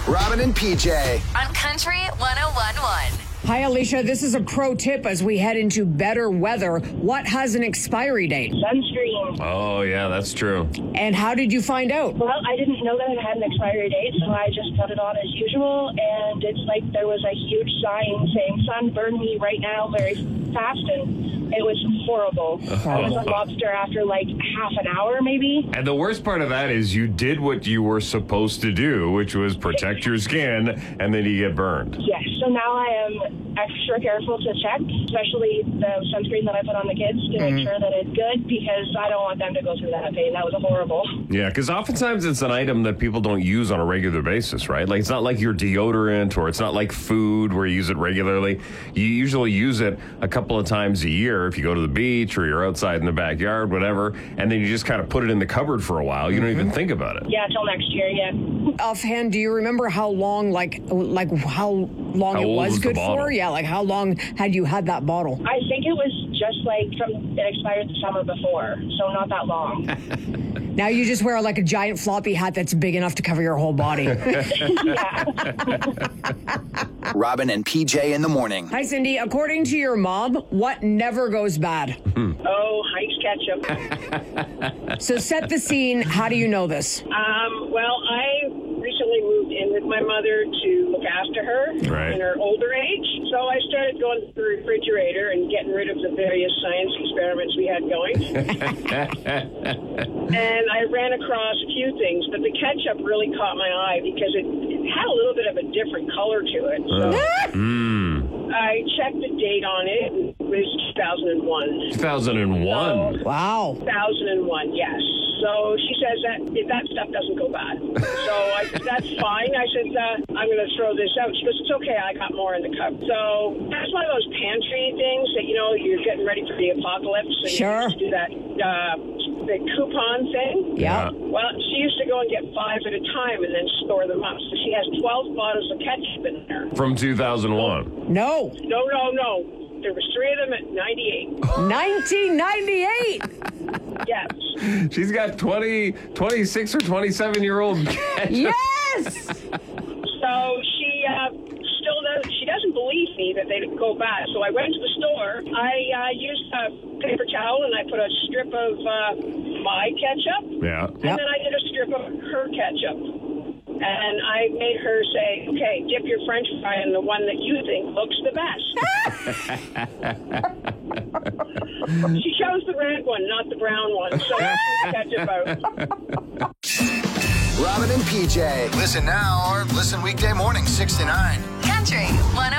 Robin and PJ. On Country 101.1. Hi, Alicia. This is a pro tip as we head into better weather. What has an expiry date? Sunscreen. Oh, yeah, that's true. And how did you find out? Well, I didn't know that it had an expiry date, so I just put it on as usual, and it's like there was a huge sign saying, "Sun, burn me right now very fast," and it was horrible. I was a lobster after like half an hour, maybe. And the worst part of that is you did what you were supposed to do, which was protect your skin, and then you get burned. Yes, so now I am extra careful to check, especially the sunscreen that I put on the kids to make sure that it's good, because I don't want them to go through that pain. That was horrible. Yeah, because oftentimes it's an item that people don't use on a regular basis, right? Like, it's not like your deodorant, or it's not like food where you use it regularly. You usually use it a couple of times a year if you go to the beach or you're outside in the backyard, whatever, and then you just kind of put it in the cupboard for a while. You don't even think about it. Yeah, till next year, yeah. Offhand, do you remember how long, like how long How it old was was the good bottle? for? Yeah, like how long had you had that bottle? I think it was just like it expired the summer before, so not that long. Now you just wear like a giant floppy hat that's big enough to cover your whole body. Robin and PJ in the morning. Hi, Cindy. According to your mom, what never goes bad? Oh, Heinz ketchup. So set the scene. How do you know this? Well, I recently moved in with my mother to look after her Right. in her older age. So I started going to the refrigerator and getting rid of the various science experiments we had going. And I ran across a few things, but the ketchup really caught my eye because it had a little bit of a different color to it. So I checked the date on it. It was 2001. 2001. Wow. 2001, yes. So she says that stuff doesn't go bad. So I said, that's fine. I said, I'm going to throw this out. She goes, it's okay. I got more in the cup. So that's one of those pantry things that, you're getting ready for the apocalypse. And Sure. You do that the coupon thing. Yeah. Well, she used to go and get 5 at a time and then store them up. So she has 12 bottles of ketchup in there. From 2001. No. No. There was 3 of them at 98. 1998. Yes. She's got 26 or 27-year-old ketchup. Yes. So she she doesn't believe me that they go bad. So I went to the store. I used a paper towel and I put a strip of my ketchup. Yeah. And then I did a strip of her ketchup. And I made her say, okay, dip your French fry in the one that you think looks the best. She chose the red one, not the brown one. So that's the ketchup out. Robin and PJ. Listen now or listen weekday morning 6 to 9. Country 101.1.